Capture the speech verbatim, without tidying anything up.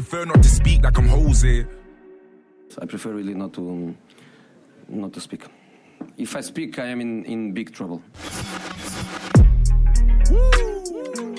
prefer not to speak like I'm Jose. I prefer really not to, not to speak. If I speak, I am in, in big trouble.